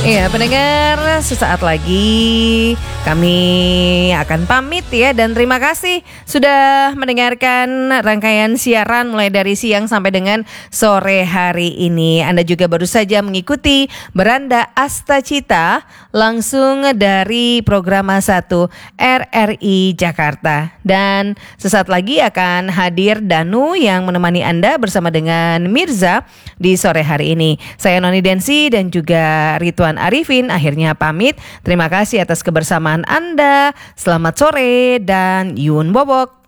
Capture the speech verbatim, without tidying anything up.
Iya pendengar, sesaat lagi kami akan pamit ya. Dan terima kasih sudah mendengarkan rangkaian siaran mulai dari siang sampai dengan sore hari ini. Anda juga baru saja mengikuti Beranda Astacita langsung dari Programa satu R R I Jakarta. Dan sesaat lagi akan hadir Danu yang menemani Anda bersama dengan Mirza di sore hari ini. Saya Noni Densi dan juga Ridwan Arifin akhirnya pamit. Terima kasih atas kebersamaan Anda. Selamat sore dan Yun Bobok.